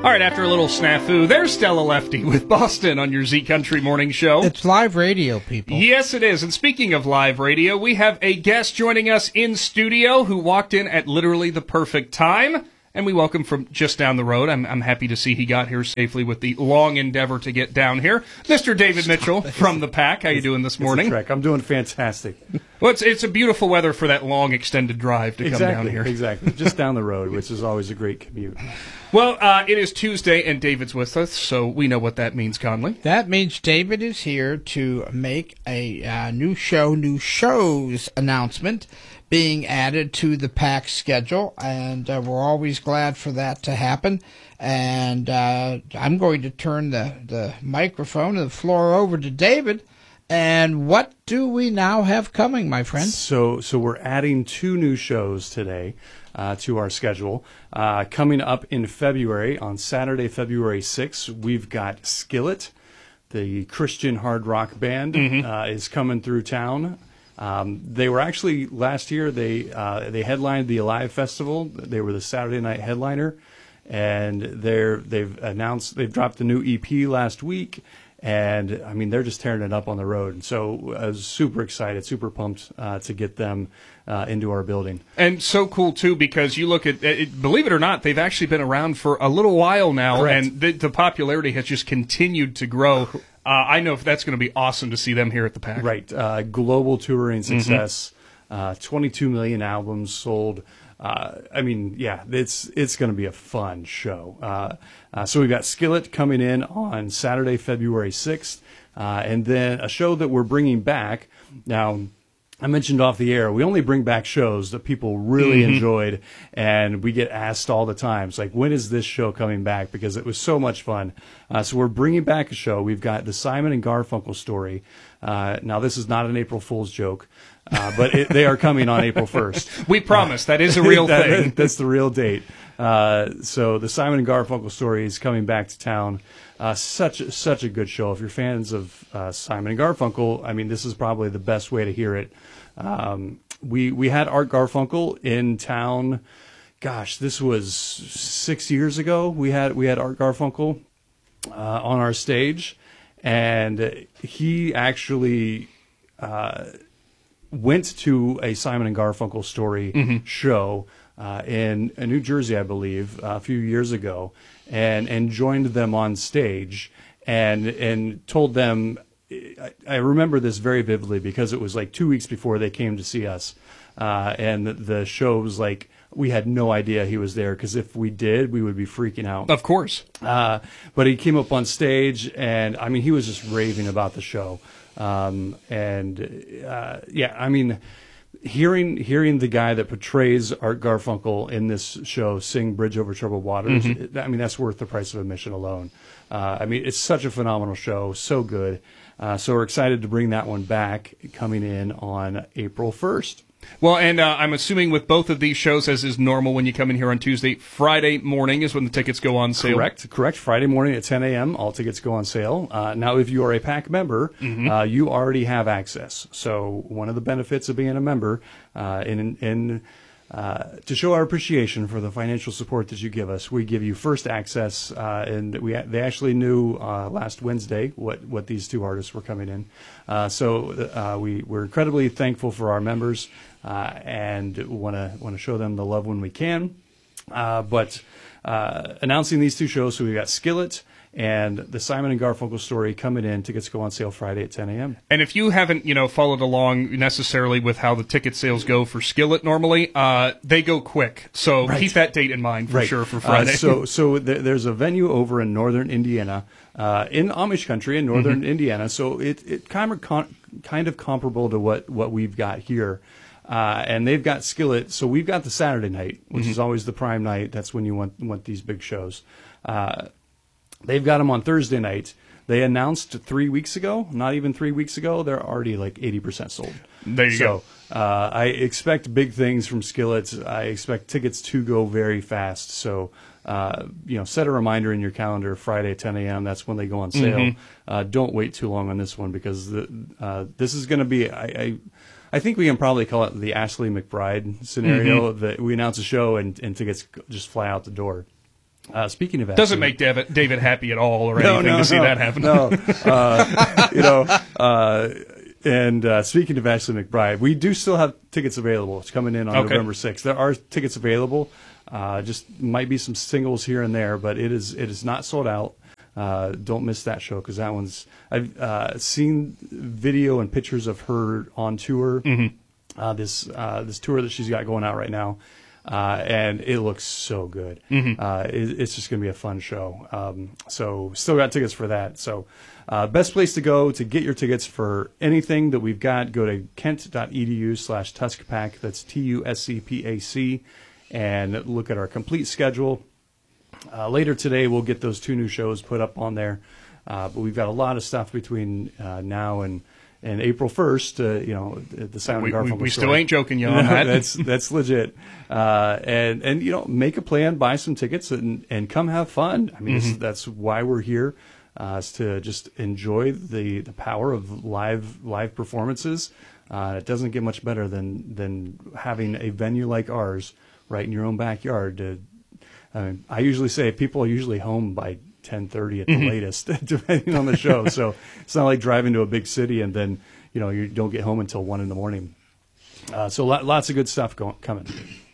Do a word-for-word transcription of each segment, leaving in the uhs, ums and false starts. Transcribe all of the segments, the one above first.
All right, after a little snafu, there's Stella Lefty with Boston on your Z Country Morning Show. It's live radio, people. Yes, it is. And speaking of live radio, we have a guest joining us in studio who walked in at literally the perfect time. And we welcome from just down the road. I'm, I'm happy to see he got here safely with the long endeavor to get down here. Mister David Mitchell from the Pack. How you doing this morning? It's a trek. I'm doing fantastic. Well, it's, it's a beautiful weather for that long extended drive to exactly, come down here. Exactly. Just down the road, which is always a great commute. Well, uh, it is Tuesday, and David's with us, so we know what that means, Conley. That means David is here to make a uh, new show, new shows announcement being added to the Pack schedule, and uh, we're always glad for that to happen. And uh, I'm going to turn the, the microphone and the floor over to David. And what do we now have coming, my friend? So, so we're adding two new shows today uh, to our schedule. Uh, coming up in February, on Saturday, February sixth, we've got Skillet, the Christian hard rock band, mm-hmm. uh, is coming through town. Um, they were actually last year. They uh, they headlined the Alive Festival. They were the Saturday night headliner, and they're they've announced they've dropped a new E P last week. And, I mean, they're just tearing it up on the road. So I was super excited, super pumped uh, to get them uh, into our building. And so cool, too, because you look at it, believe it or not, they've actually been around for a little while now. Correct. And the, the popularity has just continued to grow. Uh, I know that's going to be awesome to see them here at the Pack. Right. Uh, global touring success, mm-hmm. uh, twenty-two million albums sold. Uh, I mean, yeah, it's it's going to be a fun show. Uh, uh, so we've got Skillet coming in on Saturday, February sixth, uh, and then a show that we're bringing back. Now, I mentioned off the air, we only bring back shows that people really mm-hmm. enjoyed, and we get asked all the time. It's like, when is this show coming back? Because it was so much fun. Uh, so we're bringing back a show. We've got the Simon and Garfunkel story. Uh, now, this is not an April Fool's joke. Uh, but it, they are coming on April first. We promise. That is a real that, thing. That's the real date. Uh, so the Simon and Garfunkel story is coming back to town. Uh, such, such a good show. If you're fans of uh, Simon and Garfunkel, I mean, this is probably the best way to hear it. Um, we, we had Art Garfunkel in town. Gosh, this was six years ago. We had, we had Art Garfunkel uh, on our stage. And he actually... Uh, went to a Simon and Garfunkel story mm-hmm. show uh, in, in New Jersey, I believe, uh, a few years ago, and and joined them on stage and and told them. I, I remember this very vividly because it was like two weeks before they came to see us, uh, and the, the show was like we had no idea he was there because if we did, we would be freaking out. Of course, uh, but he came up on stage and I mean he was just raving about the show. Um, and, uh, yeah, I mean, hearing, hearing the guy that portrays Art Garfunkel in this show sing Bridge Over Troubled Waters, mm-hmm. I mean, that's worth the price of admission alone. Uh, I mean, it's such a phenomenal show, so good. Uh, so we're excited to bring that one back coming in on April first. Well, and uh, I'm assuming with both of these shows, as is normal when you come in here on Tuesday, Friday morning is when the tickets go on sale. Correct, correct. Friday morning at ten a.m., all tickets go on sale. Uh, now, if you are a Pack member, mm-hmm. uh, you already have access. So one of the benefits of being a member uh, in, in uh, to show our appreciation for the financial support that you give us, we give you first access. Uh, and we they actually knew uh, last Wednesday what, what these two artists were coming in. Uh, so uh, we, we're incredibly thankful for our members. Uh, and want to want to show them the love when we can. Uh, but uh, announcing these two shows, so we've got Skillet and the Simon and Garfunkel story coming in. Tickets go on sale Friday at ten a.m. And if you haven't, you know, followed along necessarily with how the ticket sales go for Skillet normally, uh, they go quick. So right. keep that date in mind for right. sure for Friday. Uh, so so th- there's a venue over in northern Indiana, uh, in Amish country in northern mm-hmm. Indiana. So it it kind of con- kind of comparable to what, what we've got here. Uh, and they've got Skillet, so we've got the Saturday night, which mm-hmm. is always the prime night. That's when you want want these big shows. Uh, they've got them on Thursday night. They announced three weeks ago, not even three weeks ago, they're already like eighty percent sold. There you so, go. Uh, I expect big things from Skillet. I expect tickets to go very fast. So, uh, you know, set a reminder in your calendar, Friday at ten a.m. That's when they go on sale. Mm-hmm. Uh, don't wait too long on this one because the, uh, this is going to be, I, I I think we can probably call it the Ashley McBride scenario, mm-hmm. that we announce a show and, and tickets just fly out the door. Uh, speaking of doesn't accident, make David, David happy at all or no, anything no, to see no, that happen. No, uh, you know, uh, and uh, speaking of Ashley McBryde, we do still have tickets available. It's coming in on Okay. November sixth. There are tickets available. Uh, just might be some singles here and there, but it is it is not sold out. Uh, don't miss that show because that one's. I've uh, seen video and pictures of her on tour. Mm-hmm. Uh, this uh, this tour that she's got going out right now. Uh, and it looks so good. Mm-hmm. Uh, it, it's just going to be a fun show. Um, so still got tickets for that. So uh, best place to go to get your tickets for anything that we've got, go to kent.edu slash tuskpac. That's T U S C P A C. And look at our complete schedule. Uh, later today, we'll get those two new shows put up on there. Uh, but we've got a lot of stuff between uh, now and And April first, uh, you know, the Simon we, and Garfunkel we, we story. still ain't joking you on that. that's that's legit. Uh, and and you know, make a plan, buy some tickets, and and come have fun. I mean, Mm-hmm. this, that's why we're here, uh, is to just enjoy the, the power of live live performances. Uh, it doesn't get much better than than having a venue like ours right in your own backyard. To, I mean, I usually say people are usually home by ten thirty at the Mm-hmm. latest, depending on the show. So it's not like driving to a big city and then, you know, you don't get home until one in the morning. Uh, so lot, lots of good stuff going, coming.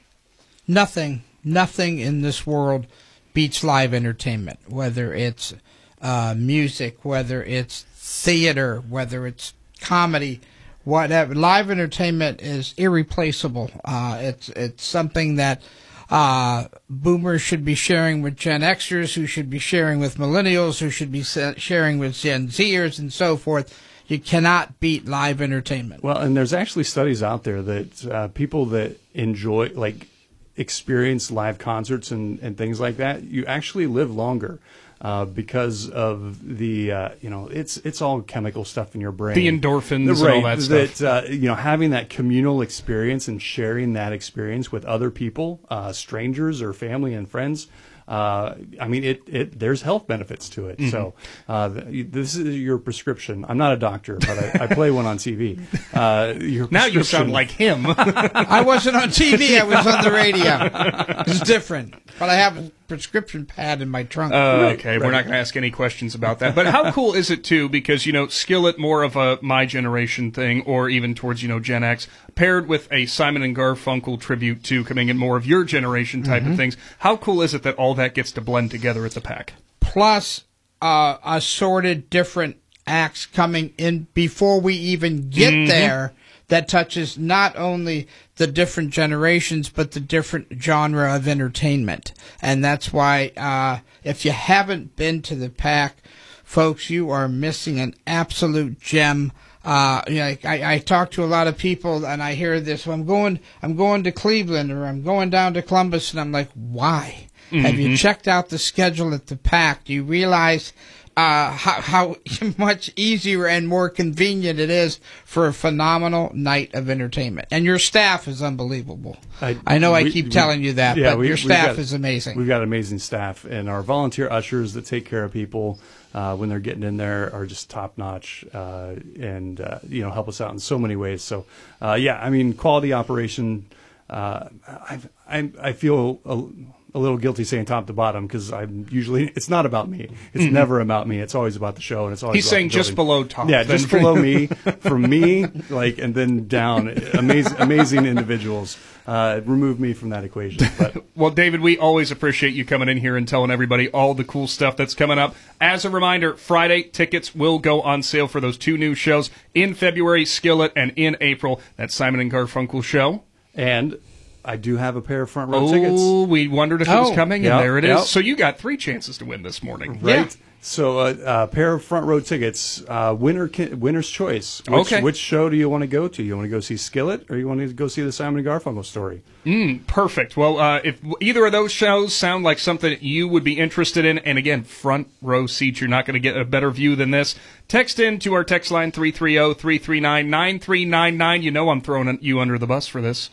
Nothing, nothing in this world beats live entertainment, whether it's uh, music, whether it's theater, whether it's comedy, whatever. Live entertainment is irreplaceable. Uh, it's, it's something that Uh, boomers should be sharing with Gen Xers, who should be sharing with millennials, who should be sharing with Gen Zers, and so forth. You cannot beat live entertainment. Well, and there's actually studies out there that uh, people that enjoy, like, experience live concerts and, and things like that, you actually live longer. Uh, because of the, uh, you know, it's it's all chemical stuff in your brain. The endorphins right, and all that stuff. That, uh, you know, having that communal experience and sharing that experience with other people, uh, strangers or family and friends, uh, I mean, it, it there's health benefits to it. Mm-hmm. So uh, this is your prescription. I'm not a doctor, but I, I play one on T V. Uh, your now you sound like him. I wasn't on T V. I was on the radio. It's different. But I have a prescription pad in my trunk. Uh, Right, okay, right. we're not going to ask any questions about that. But how cool is it, too, because, you know, Skillet, more of a my generation thing, or even towards, you know, Gen X, paired with a Simon and Garfunkel tribute, too, coming in more of your generation type Mm-hmm. of things. How cool is it that all that gets to blend together at the Pack? Plus uh, assorted different acts coming in before we even get Mm-hmm. there that touches not only the different generations but the different genre of entertainment. And that's why uh, if you haven't been to the Pack, folks, you are missing an absolute gem. Uh, you know, I, I talk to a lot of people and I hear this, well, I'm going, I'm going to Cleveland or I'm going down to Columbus, and I'm like, why? Mm-hmm. Have you checked out the schedule at the Pack? Do you realize uh, how, how much easier and more convenient it is for a phenomenal night of entertainment? And your staff is unbelievable. I, I know we, I keep we, telling you that, yeah, but we, your staff got, is amazing. We've got amazing staff, and our volunteer ushers that take care of people uh, when they're getting in there are just top notch, uh, and uh, you know, help us out in so many ways. So, uh, yeah, I mean, quality operation. Uh, I, I I feel a, a little guilty saying top to bottom because I'm usually it's not about me. It's mm-hmm. never about me. It's always about the show, and it's always he's about saying the just below top. Yeah, just below me, from me, like, and then down. Amazing, amazing individuals. Uh, remove me from that equation. But well, David, we always appreciate you coming in here and telling everybody all the cool stuff that's coming up. As a reminder, Friday tickets will go on sale for those two new shows in February, Skillet, and in April, that Simon and Garfunkel show. And I do have a pair of front row oh, tickets. Oh, we wondered if it was Oh. coming, Yep, and there it is. yep. So you got three chances to win this morning. Right. Yeah. So a uh, uh, pair of front row tickets, uh, winner ki- winner's choice. Which, Okay. Which show do you want to go to? You want to go see Skillet, or you want to go see the Simon and Garfunkel story? Mm, perfect. Well, uh, if either of those shows sound like something you would be interested in, and again, front row seats, you're not going to get a better view than this, text in to our text line three three zero, three three nine, nine three nine nine. You know I'm throwing you under the bus for this.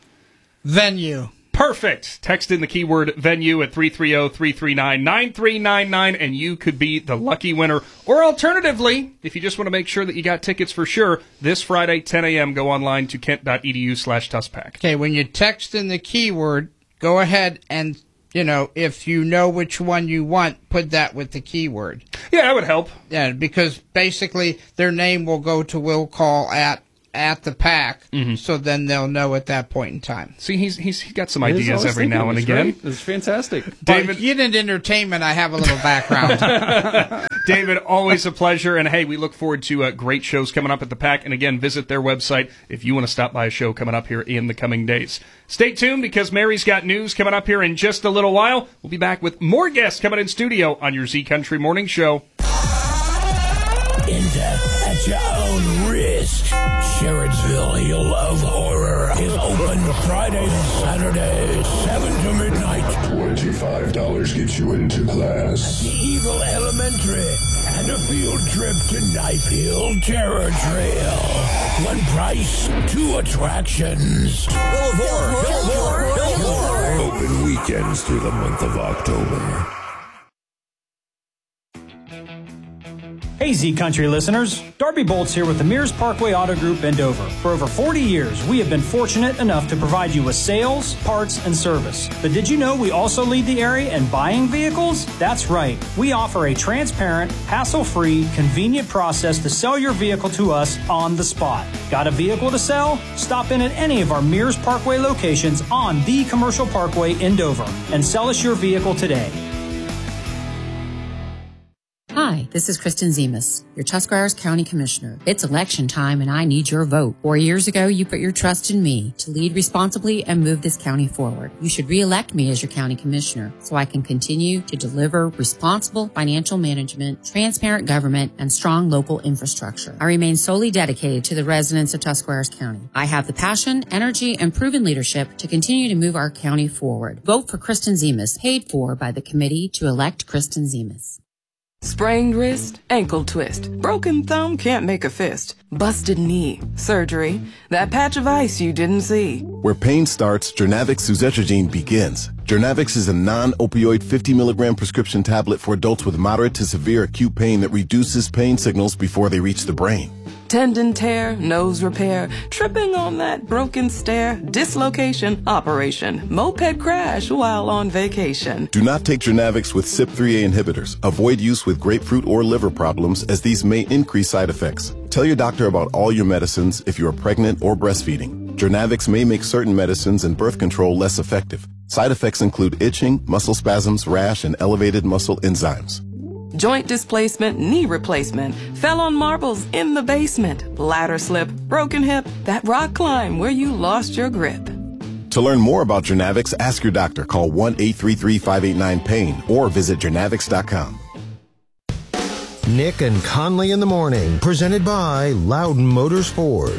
Venue. Perfect. Text in the keyword venue at three three zero, three three nine, nine three nine nine, and you could be the lucky winner. Or alternatively, if you just want to make sure that you got tickets for sure, this Friday, ten a.m., go online to kent.edu slash TUSPAC. Okay, when you text in the keyword, go ahead and You know, if you know which one you want, put that with the keyword. Yeah, that would help. Yeah, because basically their name will go to will call at at the pack, mm-hmm. so then they'll know at that point in time. See, he's he's he got some ideas every now and again. It's fantastic. David, you did entertainment. I have a little background. David, always a pleasure. And hey, we look forward to uh, great shows coming up at the Pack. And again, visit their website if you want to stop by a show coming up here in the coming days. Stay tuned because Mary's got news coming up here in just a little while. We'll be back with more guests coming in studio on your Z Country Morning Show. In depth at your own risk. Sherrodsville Hill of Horror is open Friday to Saturday, seven to midnight. twenty-five dollars gets you into class. The Eagle Elementary and a field trip to Knife Hill Terror Trail. One price, two attractions. Hill of Horror, Hill of Horror, Hill of Horror. Open weekends through the month of October. Hey Z Country listeners, Darby Bolts here with the Mears Parkway Auto Group in Dover. For over forty years, we have been fortunate enough to provide you with sales, parts, and service. But did you know we also lead the area in buying vehicles? That's right. We offer a transparent, hassle-free, convenient process to sell your vehicle to us on the spot. Got a vehicle to sell? Stop in at any of our Mears Parkway locations on the Commercial Parkway in Dover and sell us your vehicle today. Hi, this is Kristen Zemas, your Tuscarawas County Commissioner. It's election time and I need your vote. Four years ago, you put your trust in me to lead responsibly and move this county forward. You should re-elect me as your county commissioner so I can continue to deliver responsible financial management, transparent government, and strong local infrastructure. I remain solely dedicated to the residents of Tuscarawas County. I have the passion, energy, and proven leadership to continue to move our county forward. Vote for Kristen Zemas, paid for by the committee to elect Kristen Zemas. Sprained wrist, ankle twist, broken thumb, can't make a fist, busted knee, surgery, that patch of ice you didn't see. Where pain starts, Jernavix suzetrigine begins. Jernavix is a non-opioid fifty milligram prescription tablet for adults with moderate to severe acute pain that reduces pain signals before they reach the brain. Tendon tear, nose repair, tripping on that broken stair, dislocation, operation, moped crash while on vacation. Do not take Jernavix with C Y P three A inhibitors. Avoid use with grapefruit or liver problems as these may increase side effects. Tell your doctor about all your medicines if you are pregnant or breastfeeding. Jernavix may make certain medicines and birth control less effective. Side effects include itching, muscle spasms, rash, and elevated muscle enzymes. Joint displacement, knee replacement, fell on marbles in the basement, ladder slip, broken hip, that rock climb where you lost your grip. To learn more about Jernavix, ask your doctor. Call one eight three three, five eight nine, pain or visit Jernavix dot com. Nick and Conley in the Morning, presented by Loudon Motors Ford.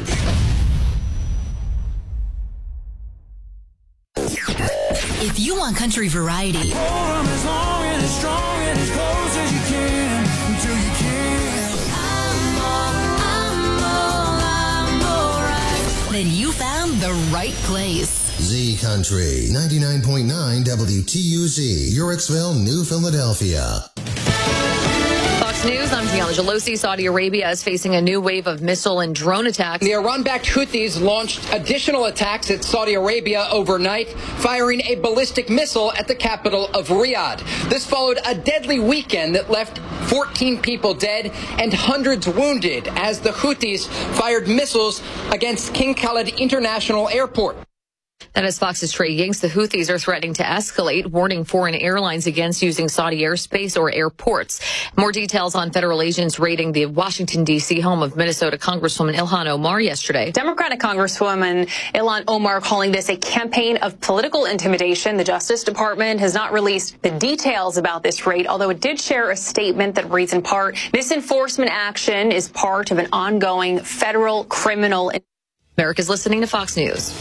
If you want country variety, as long and as strong and as close as you can until you can. I'm all, I'm all, I'm all right. Then you found the right place. Z Country, ninety-nine point nine W T U Z, Yorksville, New Philadelphia. Fox News, I'm Gianna Gelosi. Saudi Arabia is facing a new wave of missile and drone attacks. The Iran-backed Houthis launched additional attacks at Saudi Arabia overnight, firing a ballistic missile at the capital of Riyadh. This followed a deadly weekend that left fourteen people dead and hundreds wounded as the Houthis fired missiles against King Khalid International Airport. That is Fox's Trey Yanks. The Houthis are threatening to escalate, warning foreign airlines against using Saudi airspace or airports. More details on federal agents raiding the Washington, D C home of Minnesota Congresswoman Ilhan Omar yesterday. Democratic Congresswoman Ilhan Omar calling this a campaign of political intimidation. The Justice Department has not released the details about this raid, although it did share a statement that reads in part, this enforcement action is part of an ongoing federal criminal. America's listening to Fox News.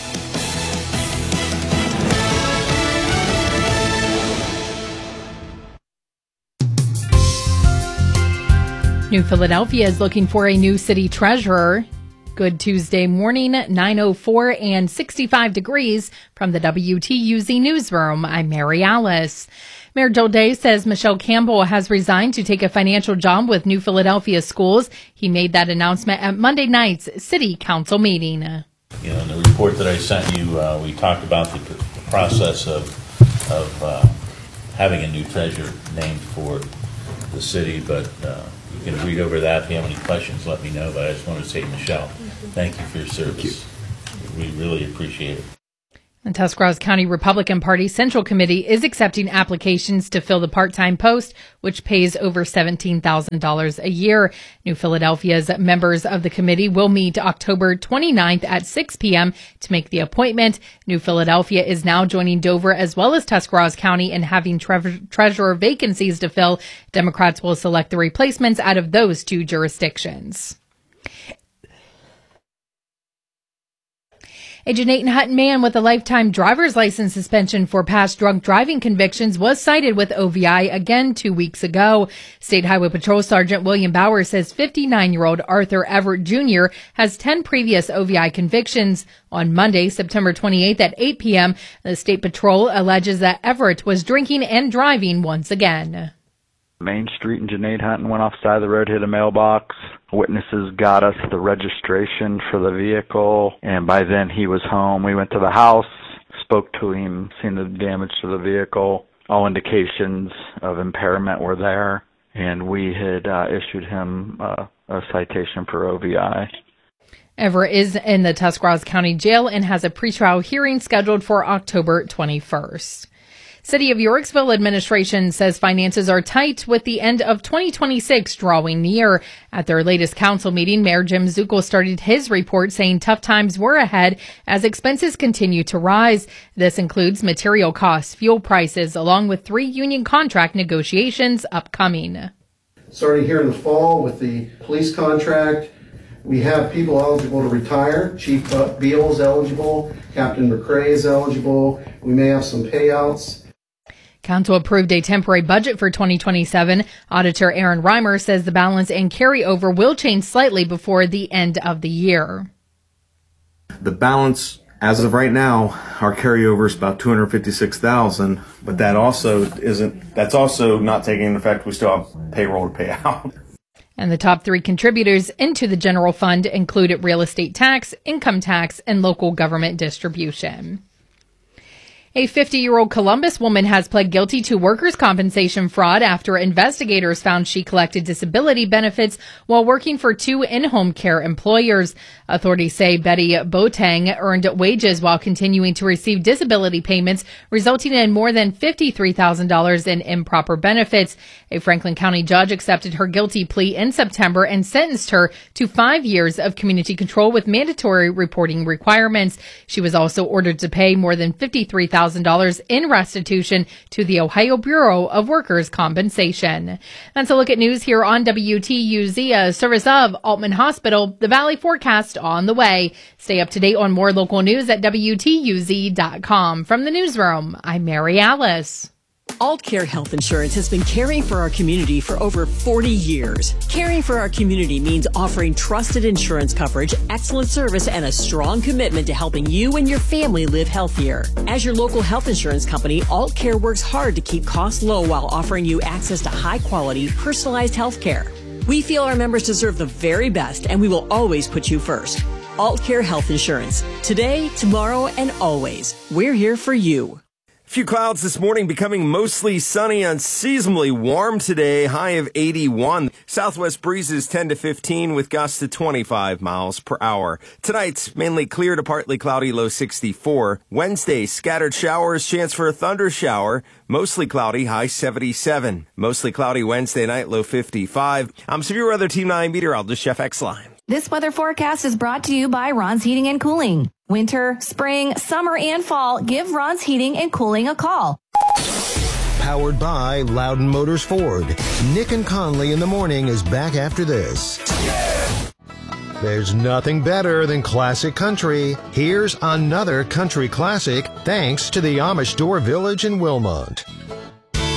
New Philadelphia is looking for a new city treasurer. Good Tuesday morning, nine oh four and sixty-five degrees from the W T U Z newsroom. I'm Mary Alice. Mayor Joe Day says Michelle Campbell has resigned to take a financial job with New Philadelphia Schools. He made that announcement at Monday night's city council meeting. You know, in the report that I sent you, uh, we talked about the, the process of, of uh, having a new treasurer named for the city, but uh, you can read over that. If you have any questions, let me know. But I just want to say, Michelle, thank you for your service. We really appreciate it. The Tuscarawas County Republican Party Central Committee is accepting applications to fill the part-time post, which pays over seventeen thousand dollars a year. New Philadelphia's members of the committee will meet October twenty-ninth at six p.m. to make the appointment. New Philadelphia is now joining Dover as well as Tuscarawas County in having tre- treasurer vacancies to fill. Democrats will select the replacements out of those two jurisdictions. A Jeanette Hutton man with a lifetime driver's license suspension for past drunk driving convictions was cited with O V I again two weeks ago. State Highway Patrol Sergeant William Bauer says fifty-nine-year-old Arthur Everett Junior has ten previous O V I convictions. On Monday, September twenty-eighth at eight p.m., the State Patrol alleges that Everett was drinking and driving once again. Main Street and Jeanette Hutton went off the side of the road, hit a mailbox. Witnesses got us the registration for the vehicle, and by then he was home. We went to the house, spoke to him, seen the damage to the vehicle. All indications of impairment were there, and we had uh, issued him uh, a citation for O V I. Everett is in the Tuscarawas County Jail and has a pretrial hearing scheduled for October twenty-first. City of Yorksville administration says finances are tight with the end of twenty twenty-six drawing near. At their latest council meeting, Mayor Jim Zuckel started his report saying tough times were ahead as expenses continue to rise. This includes material costs, fuel prices, along with three union contract negotiations upcoming. Starting here in the fall with the police contract, we have people eligible to retire. Chief Beal is eligible. Captain McCrae is eligible. We may have some payouts. Council approved a temporary budget for twenty twenty-seven. Auditor Aaron Reimer says the balance and carryover will change slightly before the end of the year. The balance, as of right now, our carryover is about two hundred fifty-six thousand dollars, but that also isn't, that's also not taking into effect we still have payroll to pay out. And the top three contributors into the general fund include real estate tax, income tax, and local government distribution. A fifty-year-old Columbus woman has pled guilty to workers' compensation fraud after investigators found she collected disability benefits while working for two in-home care employers. Authorities say Betty Boateng earned wages while continuing to receive disability payments, resulting in more than fifty-three thousand dollars in improper benefits. A Franklin County judge accepted her guilty plea in September and sentenced her to five years of community control with mandatory reporting requirements. She was also ordered to pay more than fifty-three thousand dollars in restitution to the Ohio Bureau of Workers' Compensation. That's a look at news here on W T U Z, a service of Altman Hospital. The Valley forecast on the way. Stay up to date on more local news at W T U Z dot com. From the newsroom, I'm Mary Alice. AltCare Health Insurance has been caring for our community for over forty years. Caring for our community means offering trusted insurance coverage, excellent service, and a strong commitment to helping you and your family live healthier. As your local health insurance company, AltCare works hard to keep costs low while offering you access to high-quality, personalized health care. We feel our members deserve the very best, and we will always put you first. AltCare Health Insurance. Today, tomorrow, and always. We're here for you. Few clouds this morning, becoming mostly sunny, unseasonably warm today, high of eighty-one. Southwest breezes ten to fifteen with gusts to twenty-five miles per hour. Tonight's mainly clear to partly cloudy, low sixty-four. Wednesday, scattered showers, chance for a thunder shower, mostly cloudy, high seventy-seven. Mostly cloudy Wednesday night, low fifty-five. I'm Severe Weather Team nine meteorologist Jeff Exline. This weather forecast is brought to you by Ron's Heating and Cooling. Winter, spring, summer, and fall, give Ron's Heating and Cooling a call. Powered by Loudon Motors Ford. Nick and Conley in the morning is back after this. There's nothing better than classic country. Here's another country classic thanks to the Amish Door Village in Wilmont.